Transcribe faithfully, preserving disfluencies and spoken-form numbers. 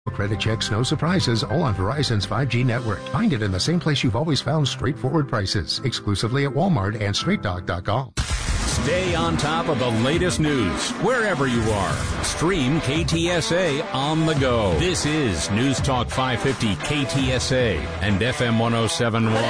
Credit checks, no surprises, all on Verizon's five G network. Find it in the same place you've always found straightforward prices, exclusively at Walmart and straight talk dot com. Stay on top of the latest news wherever you are. Stream K T S A on the go. This is News Talk five fifty K T S A and F M one oh seven point one.